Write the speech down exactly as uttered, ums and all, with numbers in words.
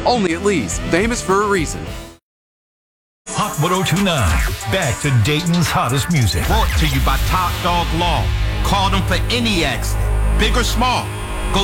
Only at Lee's, famous for a reason. Hot one oh two point nine. Back to Dayton's hottest music. Brought to you by Top Dog Law. Call them for any accident, big or small.